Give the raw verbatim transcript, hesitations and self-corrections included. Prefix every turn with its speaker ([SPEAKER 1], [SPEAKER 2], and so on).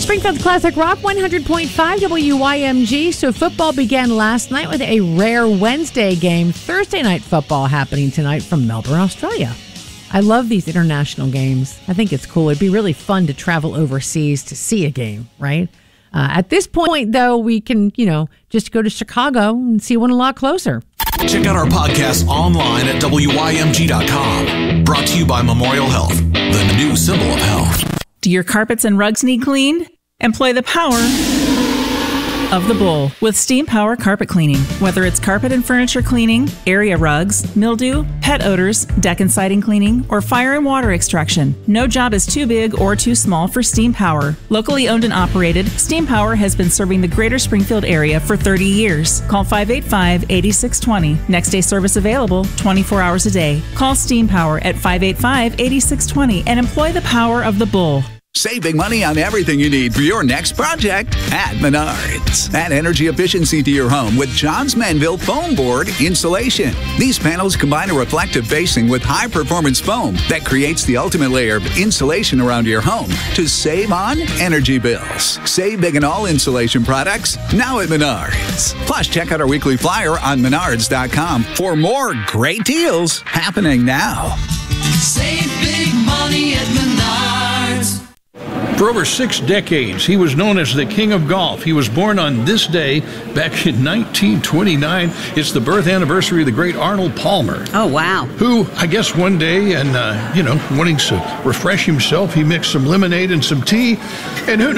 [SPEAKER 1] Springfield's Classic Rock one hundred point five W Y M G. So football began last night with a rare Wednesday game. Thursday night football happening tonight from Melbourne, Australia. I love these international games. I think it's cool. It'd be really fun to travel overseas to see a game, right? Uh, at this point, though, we can, you know, just go to Chicago and see one a lot closer.
[SPEAKER 2] Check out our podcast online at W Y M G dot com. Brought to you by Memorial Health, the new symbol of health.
[SPEAKER 3] Do your carpets and rugs need cleaned? Employ the power of the Bull with Steam Power Carpet Cleaning. Whether it's carpet and furniture cleaning, area rugs, mildew, pet odors, deck and siding cleaning, or fire and water extraction, no job is too big or too small for Steam Power. Locally owned and operated, Steam Power has been serving the greater Springfield area for thirty years. Call five eight five, eight six two zero. Next day service available twenty-four hours a day. Call Steam Power at five eight five, eight six two zero and employ the power of the Bull.
[SPEAKER 4] Save big money on everything you need for your next project at Menards. Add energy efficiency to your home with Johns Manville Foam Board Insulation. These panels combine a reflective facing with high-performance foam that creates the ultimate layer of insulation around your home to save on energy bills. Save big on all insulation products now at Menards. Plus, check out our weekly flyer on menards dot com for more great deals happening now.
[SPEAKER 5] Save big money at Menards.
[SPEAKER 6] For over six decades, he was known as the King of Golf. He was born on this day back in nineteen twenty-nine. It's the birth anniversary of the great Arnold Palmer.
[SPEAKER 7] Oh, wow.
[SPEAKER 6] Who, I guess one day, and, uh, you know, wanting to refresh himself, he mixed some lemonade and some tea. And who